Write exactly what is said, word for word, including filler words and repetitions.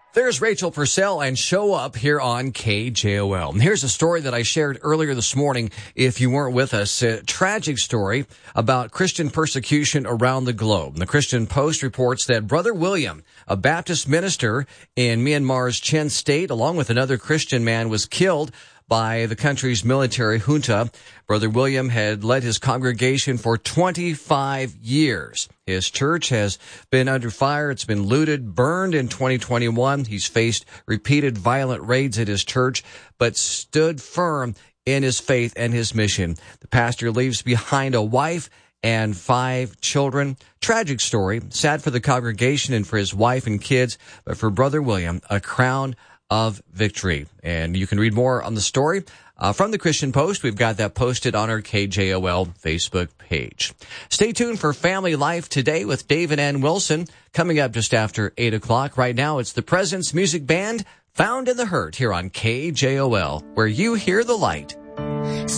There's Rachel Purcell and Show Up here on K J O L. And here's a story that I shared earlier this morning. If you weren't with us, a tragic story about Christian persecution around the globe. The Christian Post reports that Brother William, a Baptist minister in Myanmar's Chen State, along with another Christian man, was killed by the country's military junta. Brother William had led his congregation for twenty-five years. His church has been under fire. It's been looted, burned in twenty twenty-one. He's faced repeated violent raids at his church, but stood firm in his faith and his mission. The pastor leaves behind a wife and five children. Tragic story. Sad for the congregation and for his wife and kids, but for Brother William, a crown of victory. And you can read more on the story uh, from the Christian Post. We've got that posted on our K J O L Facebook page. Stay tuned for Family Life Today with David N. Wilson coming up just after eight o'clock. Right now, it's the Presence Music Band, Found in the Hurt, here on K J O L, where you hear the light.